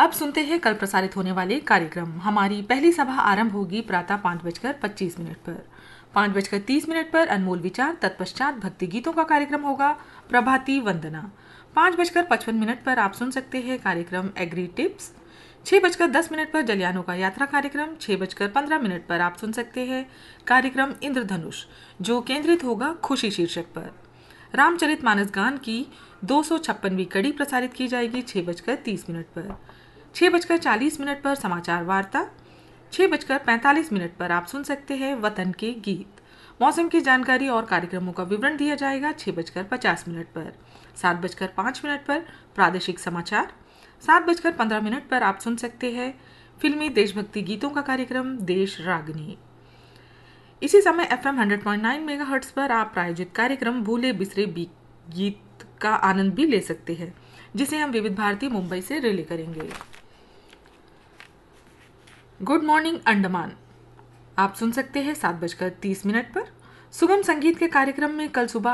अब सुनते हैं कल प्रसारित होने वाले कार्यक्रम। हमारी पहली सभा आरंभ होगी प्रातः 5:25 पर। 5:30 पर अनमोल विचार, तत्पश्चात भक्ति गीतों का कार्यक्रम होगा प्रभाती वंदना। 5:55 पर आप सुन सकते हैं कार्यक्रम एग्री टिप्स। 6:10 पर जलियानों का यात्रा कार्यक्रम। 6:15 पर आप सुन सकते हैं कार्यक्रम इंद्रधनुष, जो केंद्रित होगा खुशी शीर्षक पर। रामचरितमानस गान की 256वीं कड़ी प्रसारित की जाएगी 6:30 पर। 6:40 पर समाचार वार्ता। 6:45 पर आप सुन सकते हैं वतन के गीत। मौसम की जानकारी और कार्यक्रमों का विवरण दिया जाएगा 6:50 पर। 7:05 पर प्रादेशिक समाचार। 7:15 पर आप सुन सकते हैं फिल्मी देशभक्ति गीतों का कार्यक्रम देश रागनी। इसी समय FM 100.9 मेगाहर्ट्ज पर आप प्रायोजित कार्यक्रम भूले बिसरे गीत का आनंद भी ले सकते हैं, जिसे हम विविध भारती मुंबई से रिले करेंगे। गुड मॉर्निंग अंडमान आप सुन सकते हैं 7:30 पर। सुगम संगीत के कार्यक्रम में कल सुबह